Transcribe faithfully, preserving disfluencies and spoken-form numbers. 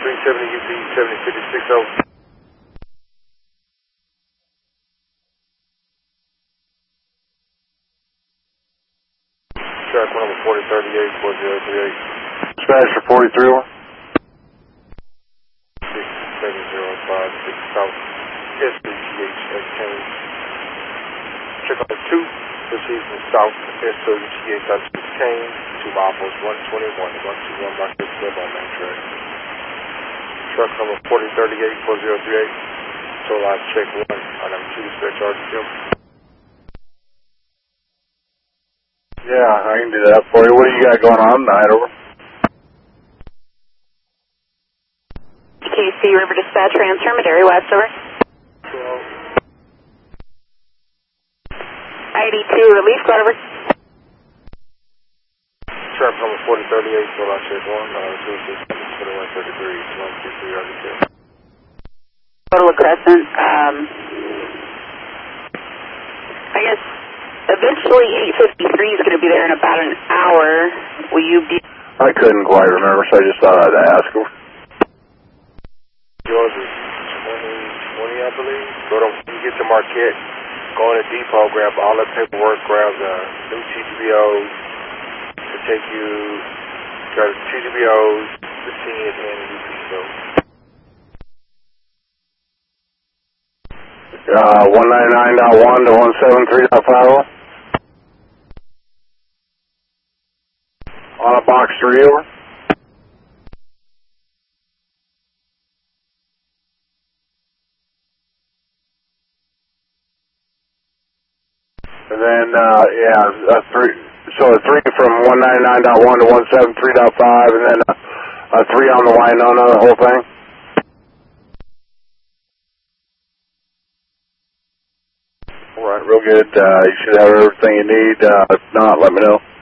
three seventy U P seventy fifty-six over. Track one over forty thirty-eight, four zero three eight. Dispatch for forty-three over. six seven zero five six South S O U T H exchange. Check on the two, proceed from South S O U T H exchange to milepost one twenty-one, one two one by six on main track. Truck number forty thirty-eight, four zero three eight. Toll line check one, on number two, dispatch R D Q. Yeah, I can do that for you. What do you got going on tonight, over? K C River Dispatch transfer, Madera West, over. I D two relief, go over. Truck number forty thirty-eight, toll line check one, on number two, twenty-one thirty-three, one two three R D Q. Total Crescent, um, I guess eventually eight fifty-three is going to be there in about an hour. Will you be? I couldn't quite remember, so I just thought I'd ask her. Yours is twenty twenty, I believe. Go to, you get to Marquette, go in the depot, grab all the paperwork, grab the new T G B Os to take you, grab the T G B Os, the C N and the U P. So. Uh, one ninety-nine point one to one seventy-three point five. On a box three, over. And then, uh, yeah, a three, so a three from one ninety-nine point one to one seventy-three point five, and then a, a three on the Winona, the whole thing. All right, real good. Uh, you should have everything you need. Uh, if not, let me know.